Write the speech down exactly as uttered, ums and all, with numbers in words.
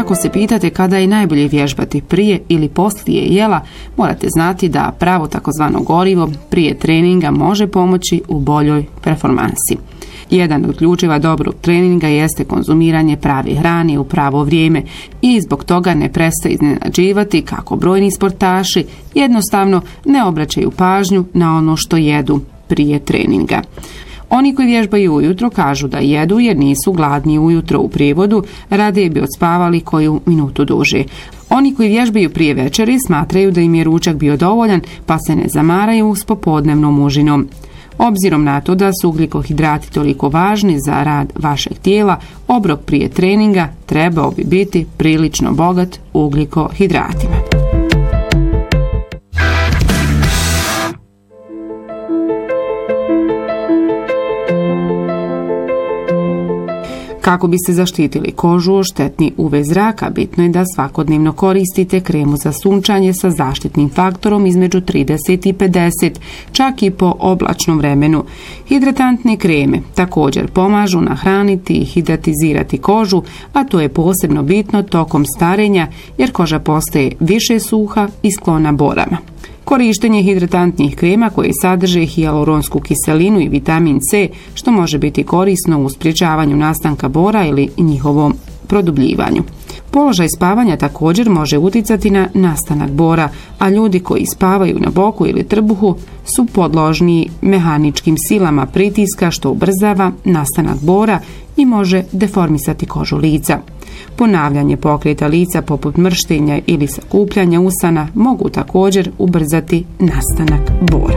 Ako se pitate kada je najbolje vježbati, prije ili poslije jela, morate znati da pravo takozvano gorivo prije treninga može pomoći u boljoj performansi. Jedan od ključeva dobrog treninga jeste konzumiranje prave hrane u pravo vrijeme i zbog toga ne prestaje iznenađivati kako brojni sportaši jednostavno ne obraćaju pažnju na ono što jedu prije treninga. Oni koji vježbaju ujutro kažu da jedu jer nisu gladni ujutro, u prijevodu radije bi odspavali koju minutu duže. Oni koji vježbaju prije večeri smatraju da im je ručak bio dovoljan pa se ne zamaraju s popodnevnom užinom. Obzirom na to da su ugljikohidrati toliko važni za rad vašeg tijela, obrok prije treninga trebao bi biti prilično bogat ugljikohidratima. Kako biste zaštitili kožu od štetnih U V zraka, bitno je da svakodnevno koristite kremu za sunčanje sa zaštitnim faktorom između trideset i pedeset, čak i po oblačnom vremenu. Hidratantne kreme također pomažu nahraniti i hidratizirati kožu, a to je posebno bitno tokom starenja jer koža postaje više suha i sklona borama. Korištenje hidratantnih krema koje sadrže hijaluronsku kiselinu i vitamin C, što može biti korisno u sprječavanju nastanka bora ili njihovom produbljivanju. Položaj spavanja također može utjecati na nastanak bora, a ljudi koji spavaju na boku ili trbuhu su podložniji mehaničkim silama pritiska što ubrzava nastanak bora i može deformisati kožu lica. Ponavljanje pokreta lica poput mrštenja ili sakupljanja usana mogu također ubrzati nastanak bora.